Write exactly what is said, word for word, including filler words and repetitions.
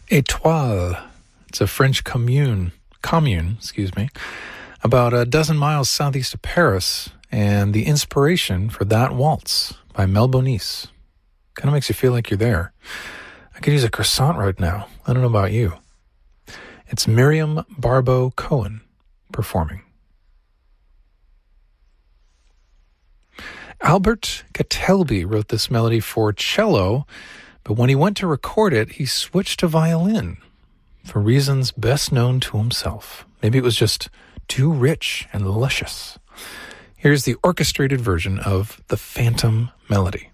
Étoile. It's a French commune, commune, excuse me, about a dozen miles southeast of Paris, and the inspiration for that waltz by Mel Bonis. Kind of makes you feel like you're there. I could use a croissant right now. I don't know about you. It's Miriam Barbeau Cohen performing. Albert Catelby wrote this melody for cello, but when he went to record it, he switched to violin for reasons best known to himself. Maybe it was just too rich and luscious. Here's the orchestrated version of the Phantom Melody.